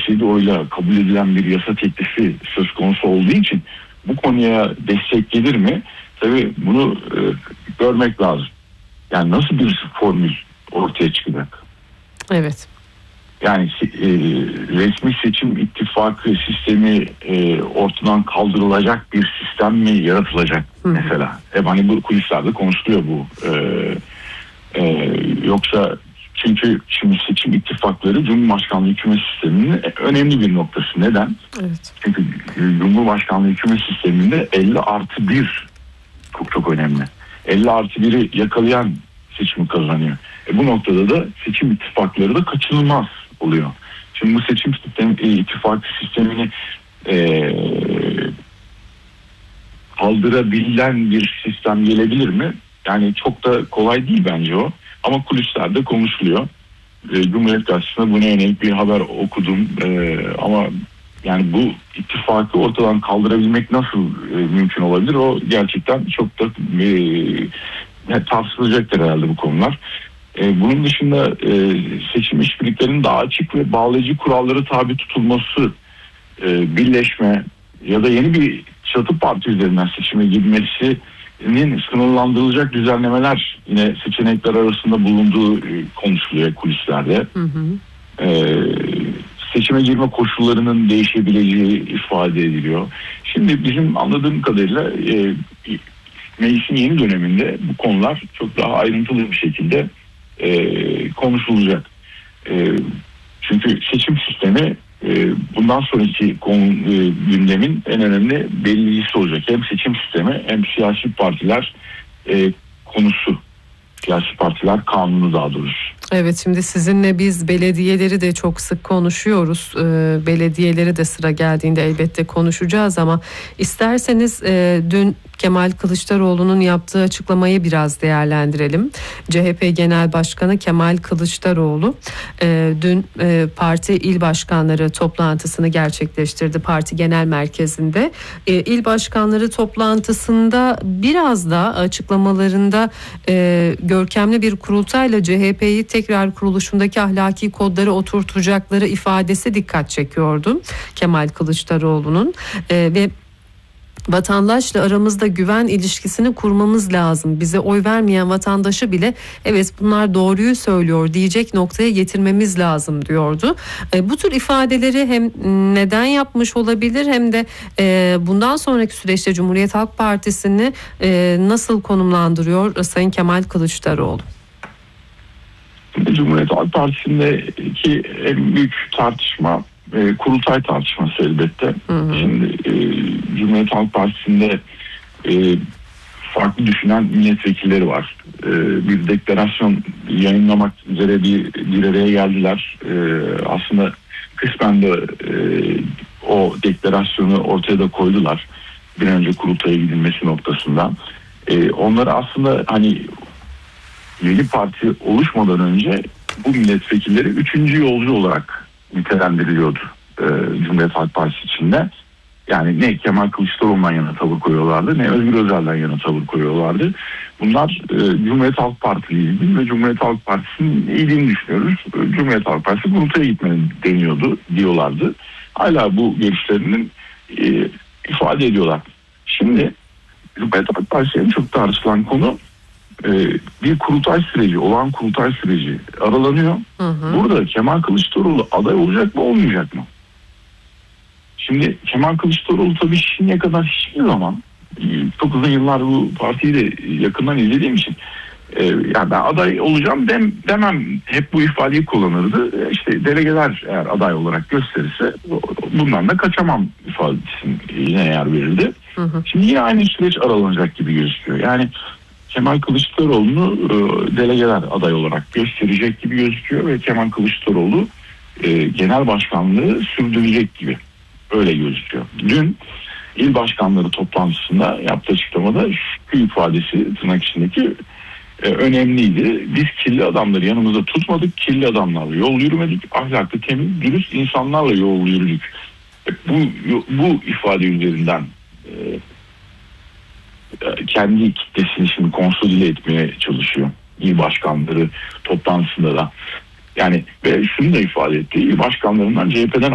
%67 oyla kabul edilen bir yasa teklifi söz konusu olduğu için bu konuya destek gelir mi? Tabii bunu görmek lazım. Yani nasıl bir formül ortaya çıkacak? Evet. Yani resmi seçim ittifakı sistemi ortadan kaldırılacak bir sistem mi yaratılacak mesela? Hani bu kulislerde konuşuluyor bu. Yoksa çünkü şimdi seçim ittifakları Cumhurbaşkanlığı hükümet sisteminin önemli bir noktası. Neden? Evet. Çünkü Cumhurbaşkanlığı hükümet sisteminde 50+1 çok önemli. 50+1'i yakalayan seçimi kazanıyor. Bu noktada da seçim ittifakları da kaçınılmaz oluyor. Şimdi bu seçim ittifak sistemini kaldırabilen bir sistem gelebilir mi? Yani çok da kolay değil bence o. Ama kulislerde konuşuluyor. Cumhuriyet Gazetesi'nde buna yönelik bir haber okudum. Ama yani bu ittifakı ortadan kaldırabilmek nasıl mümkün olabilir? O gerçekten çok da tartışılacaktır herhalde bu konular. Bunun dışında seçim işbirliklerinin daha açık ve bağlayıcı kurallara tabi tutulması, birleşme ya da yeni bir çatı parti üzerinden seçime girmesinin sınırlandırılacak düzenlemeler yine seçenekler arasında bulunduğu konuşuluyor kulislerde. Seçime girme koşullarının değişebileceği ifade ediliyor. Şimdi bizim anladığım kadarıyla meclisin yeni döneminde bu konular çok daha ayrıntılı bir şekilde konuşulacak. Çünkü seçim sistemi bundan sonraki gündemin en önemli belirleyicisi olacak. Hem seçim sistemi hem siyasi partiler konusu. Siyasi partiler kanunu daha doğrusu. Evet, şimdi sizinle biz belediyeleri de çok sık konuşuyoruz. Belediyeleri de sıra geldiğinde elbette konuşacağız ama isterseniz dün Kemal Kılıçdaroğlu'nun yaptığı açıklamayı biraz değerlendirelim. CHP Genel Başkanı Kemal Kılıçdaroğlu dün parti il başkanları toplantısını gerçekleştirdi parti genel merkezinde. İl başkanları toplantısında biraz da açıklamalarında görkemli bir kurultayla CHP'yi tekrar kuruluşundaki ahlaki kodları oturtacakları ifadesi dikkat çekiyordu Kemal Kılıçdaroğlu'nun ve vatandaşla aramızda güven ilişkisini kurmamız lazım. Bize oy vermeyen vatandaşı bile evet bunlar doğruyu söylüyor diyecek noktaya getirmemiz lazım diyordu. Bu tür ifadeleri hem neden yapmış olabilir hem de bundan sonraki süreçte Cumhuriyet Halk Partisi'ni nasıl konumlandırıyor Sayın Kemal Kılıçdaroğlu? Cumhuriyet Halk Partisi'ndeki en büyük tartışma kurultay tartışması elbette. Şimdi Cumhuriyet Halk Partisi'nde farklı düşünen milletvekilleri var. Bir deklarasyon yayınlamak üzere bir araya geldiler. Aslında kısmen de o deklarasyonu ortaya da koydular. Bir önce kurultaya gidilmesi noktasından. Onları aslında hani yeni parti oluşmadan önce bu milletvekilleri 3. yolcu olarak nitelendiriliyordu Cumhuriyet Halk Partisi içinde. Yani ne Kemal Kılıçdaroğlu'ndan yana tavır koyuyorlardı ne Özgür Özel'den yana tavır koyuyorlardı. Bunlar Cumhuriyet Halk Partisi'nin ve Cumhuriyet Halk Partisi'nin iyiliğini düşünüyoruz. Cumhuriyet Halk Partisi kurultaya gitmeni diyorlardı. Hala bu görüşlerinin ifade ediyorlar. Şimdi Cumhuriyet Halk Partisi en çok tartışılan konu bir kurultay süreci, olağan kurultay süreci aralanıyor. Burada Kemal Kılıçdaroğlu aday olacak mı olmayacak mı? Şimdi Kemal Kılıçdaroğlu tabii şimdiye kadar hiçbir zaman çok uzun yıllar bu partiyi de yakından izlediğim için yani ben aday olacağım demem hep bu ifadeyi kullanırdı. İşte delegeler eğer aday olarak gösterirse bundan da kaçamam ifadesine yer verirdi. Şimdi yine aynı süreç aralanacak gibi gözüküyor. Yani Kemal Kılıçdaroğlu'nu delegeler aday olarak gösterecek gibi gözüküyor ve Kemal Kılıçdaroğlu genel başkanlığı sürdürecek gibi öyle gözüküyor. Dün il başkanları toplantısında yaptığı açıklamada şu ifadesi tırnak içindeki önemliydi. Biz kirli adamları yanımızda tutmadık, kirli adamlarla yol yürümedik, ahlaklı, temiz, dürüst insanlarla yol yürüdük. Bu ifade üzerinden kendi kitlesini şimdi konsolide etmeye çalışıyor il başkanları toplantısında da. Yani ve şunu da ifade etti. İl başkanlarından CHP'den